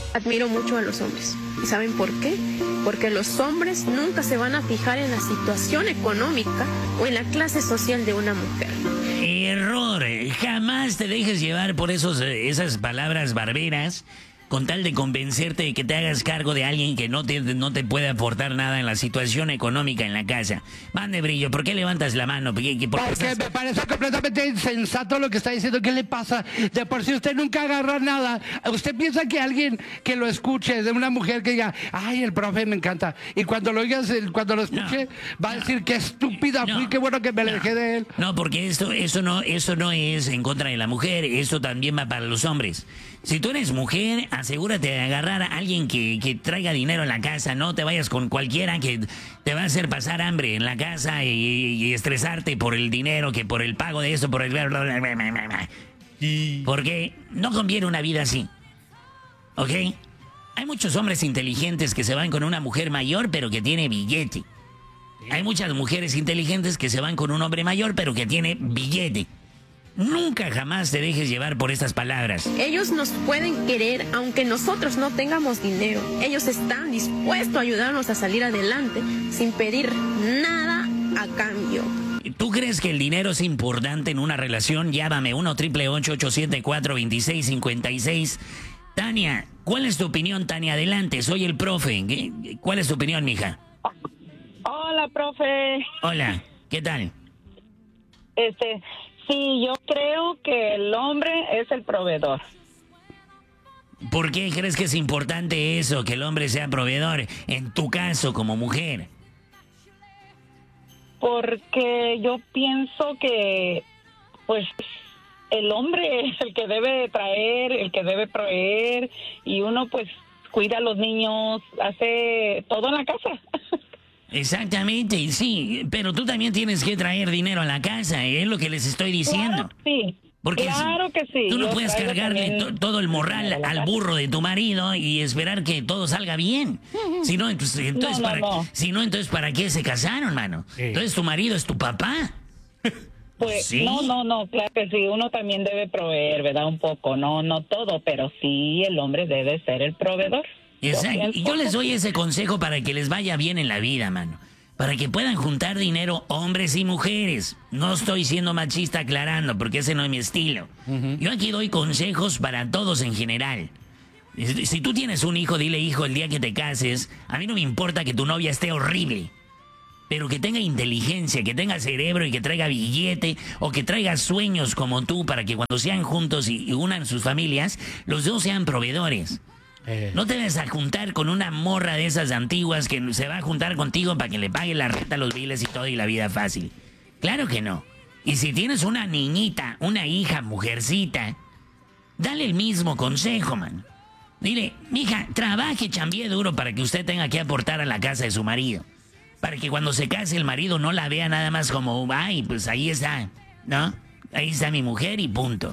Admiro mucho a los hombres. ¿Y saben por qué? Porque los hombres nunca se van a fijar en la situación económica o en la clase social de una mujer. Error. Jamás te dejes llevar por esas palabras barberas con tal de convencerte de que te hagas cargo de alguien que no te puede aportar nada en la situación económica en la casa. Mande Brillo, ¿por qué levantas la mano? Porque me parece completamente insensato lo que está diciendo. ¿Qué le pasa? De por sí usted nunca agarra nada. ¿Usted piensa que alguien que lo escuche, de una mujer que diga, ay, el profe me encanta, y cuando lo oigas, cuando lo escuche, va a decir, qué estúpida fui, qué bueno que me alejé de él? No, porque eso no es en contra de la mujer, eso también va para los hombres. Si tú eres mujer, asegúrate de agarrar a alguien que traiga dinero en la casa. No te vayas con cualquiera que te va a hacer pasar hambre en la casa y estresarte por el dinero, que por el pago de eso, por el... Porque no conviene una vida así. ¿Ok? Hay muchos hombres inteligentes que se van con una mujer mayor pero que tiene billete. Hay muchas mujeres inteligentes que se van con un hombre mayor pero que tiene billete. Nunca jamás te dejes llevar por estas palabras. Ellos nos pueden querer aunque nosotros no tengamos dinero. Ellos están dispuestos a ayudarnos a salir adelante sin pedir nada a cambio. ¿Tú crees que el dinero es importante en una relación? Llámame 1-888-874-2656. Tania, ¿cuál es tu opinión, Tania? Adelante, soy el profe. ¿Cuál es tu opinión, mija? Hola, profe. Hola, ¿qué tal? Sí, yo creo que el hombre es el proveedor. ¿Por qué crees que es importante eso, que el hombre sea proveedor, en tu caso como mujer? Porque yo pienso que, pues, el hombre es el que debe traer, el que debe proveer, y uno, pues, cuida a los niños, hace todo en la casa. Exactamente, sí, pero tú también tienes que traer dinero a la casa, es lo que les estoy diciendo. Claro, sí. Porque claro que sí. Tú no yo puedes cargarle todo el morral al burro de tu marido y esperar que todo salga bien. Si no, entonces, entonces ¿para qué se casaron, mano? Sí. Entonces tu marido es tu papá. Pues ¿sí? No, claro que sí, uno también debe proveer, ¿verdad? Un poco, no todo, pero sí el hombre debe ser el proveedor. Exacto. Y yo les doy ese consejo para que les vaya bien en la vida, mano. Para que puedan juntar dinero hombres y mujeres. No estoy siendo machista aclarando, porque ese no es mi estilo. Yo aquí doy consejos para todos en general. Si tú tienes un hijo, dile, hijo, el día que te cases, a mí no me importa que tu novia esté horrible, pero que tenga inteligencia, que tenga cerebro y que traiga billete, o que traiga sueños como tú, para que cuando sean juntos y unan sus familias, los dos sean proveedores. No te vas a juntar con una morra de esas antiguas que se va a juntar contigo para que le pague la renta, los biles y todo y la vida fácil. Claro que no. Y si tienes una niñita, una hija, mujercita, dale el mismo consejo, man. Dile, mija, trabaje, chambie duro para que usted tenga que aportar a la casa de su marido. Para que cuando se case el marido no la vea nada más como, ay, pues ahí está, ¿no? Ahí está mi mujer y punto.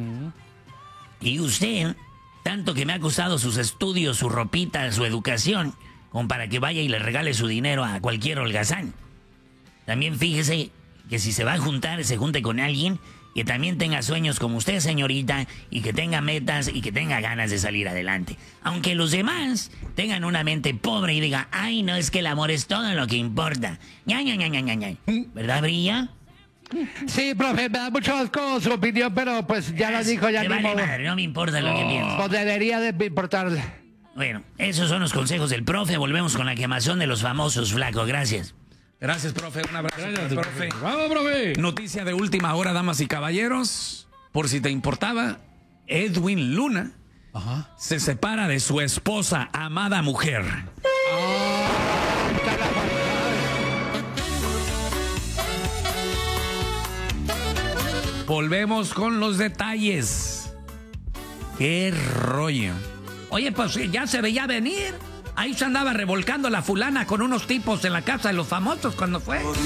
Y usted, tanto que me ha costado sus estudios, su ropita, su educación, como para que vaya y le regale su dinero a cualquier holgazán. También fíjese que si se va a juntar, se junte con alguien que también tenga sueños como usted, señorita, y que tenga metas y que tenga ganas de salir adelante. Aunque los demás tengan una mente pobre y digan, ay, no, es que el amor es todo lo que importa. ¿Verdad, Brilla? Sí, profe, me da mucho asco su opinión, pero pues ya lo dijo, ya ni modo. Madre, no me importa lo que pienses. Pues debería de importarle. Bueno, esos son los consejos del profe. Volvemos con la quemazón de los famosos, flaco. Gracias. Gracias, profe. Un abrazo. Gracias, profe. ¡Vamos, profe! Noticia de última hora, damas y caballeros. Por si te importaba, Edwin Luna se separa de su esposa, amada mujer. Volvemos con los detalles. ¡Qué rollo! Oye, pues ya se veía venir. Ahí se andaba revolcando la fulana con unos tipos en la casa de los famosos cuando fue.